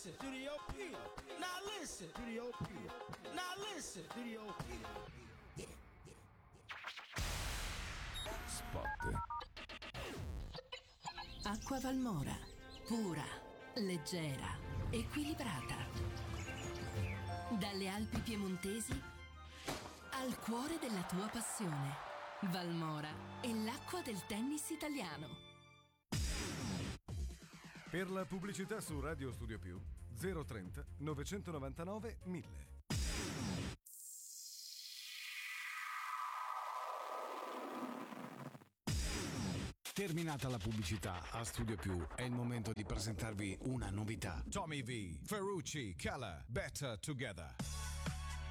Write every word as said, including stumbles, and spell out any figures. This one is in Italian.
listen, Studio P. Now listen, Studio P. Now listen, Studio P. Spot. Acqua Valmora, pura, leggera, equilibrata. Dalle Alpi piemontesi al cuore della tua passione. Valmora è l'acqua del tennis italiano. Per la pubblicità su Radio Studio Più zero trenta novecentonovantanove mille. Terminata la pubblicità, a Studio Più è il momento di presentarvi una novità. Tommy V, Ferrucci, Keller, Better Together.